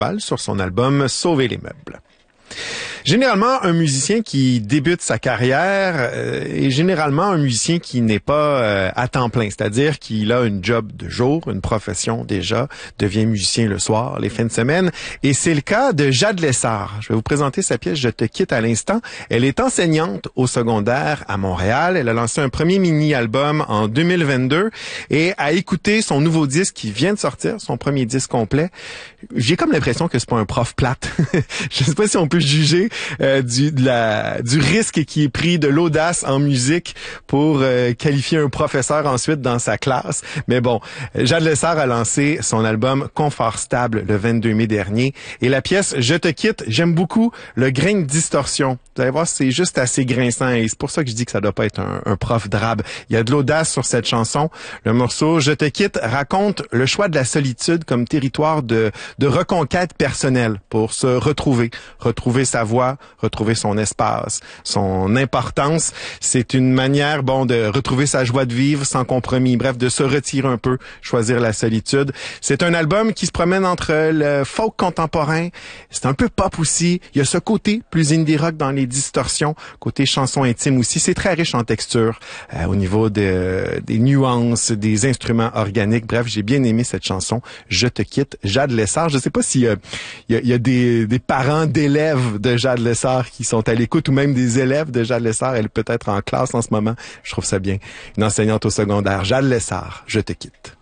sur son album Sauver les meubles. Généralement, un musicien qui débute sa carrière est généralement un musicien qui n'est pas à temps plein, c'est-à-dire qu'il a une job de jour, une profession déjà, devient musicien le soir, les fins de semaine, et c'est le cas de Jade Lessard. Je vais vous présenter sa pièce « Je te quitte » à l'instant. Elle est enseignante au secondaire à Montréal. Elle a lancé un premier mini-album en 2022 et a écouté son nouveau disque qui vient de sortir, son premier disque complet. J'ai comme l'impression que c'est pas un prof plate. Je sais pas si on peut juger du risque qui est pris, de l'audace en musique pour qualifier un professeur ensuite dans sa classe. Mais bon, Jade Lessard a lancé son album Confort Stable le 22 mai dernier. Et la pièce Je te quitte, j'aime beaucoup le grain de distorsion. Vous allez voir, c'est juste assez grinçant et c'est pour ça que je dis que ça doit pas être un prof drabe. Il y a de l'audace sur cette chanson. Le morceau Je te quitte raconte le choix de la solitude comme territoire de reconquête personnelle pour se retrouver sa voix, retrouver son espace, son importance. C'est une manière, de retrouver sa joie de vivre sans compromis. Bref, de se retirer un peu, choisir la solitude. C'est un album qui se promène entre le folk contemporain, c'est un peu pop aussi. Il y a ce côté plus indie rock dans les distorsions, côté chanson intime aussi. C'est très riche en texture, au niveau des nuances, des instruments organiques. Bref, j'ai bien aimé cette chanson. Je te quitte, Jade Lessard. Je sais pas s'il y a des parents d'élèves de Jade Lessard qui sont à l'écoute ou même des élèves de Jade Lessard. Elle est peut-être en classe en ce moment. Je trouve ça bien. Une enseignante au secondaire. Jade Lessard, Je te quitte.